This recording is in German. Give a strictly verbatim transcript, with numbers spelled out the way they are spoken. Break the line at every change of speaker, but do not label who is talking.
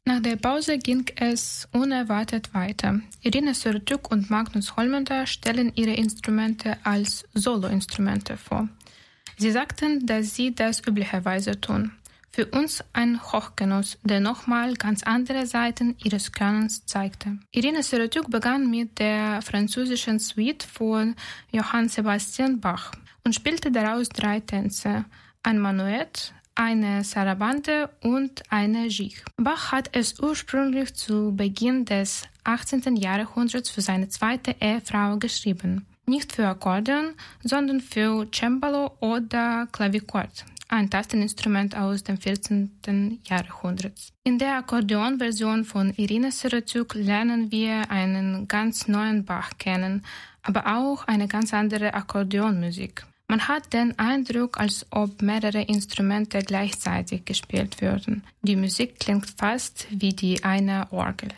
Nach der Pause ging es unerwartet weiter. Irina Sorotyuk und Magnus Holmender stellen ihre Instrumente als Soloinstrumente vor. Sie sagten, dass sie das üblicherweise tun. Für uns ein Hochgenuss, der nochmal ganz andere Seiten ihres Könnens zeigte. Irina Sorotyuk begann mit der französischen Suite von Johann Sebastian Bach und spielte daraus drei Tänze, ein Menuett, eine Sarabande und eine Gigue. Bach hat es ursprünglich zu Beginn des achtzehnten Jahrhunderts für seine zweite Ehefrau geschrieben. Nicht für Akkordeon, sondern für Cembalo oder Klavichord, ein Tasteninstrument aus dem vierzehnten Jahrhundert. In der Akkordeonversion von Irina Sorotyuk lernen wir einen ganz neuen Bach kennen, aber auch eine ganz andere Akkordeonmusik. Man hat den Eindruck, als ob mehrere Instrumente gleichzeitig gespielt würden. Die Musik klingt fast wie die einer Orgel.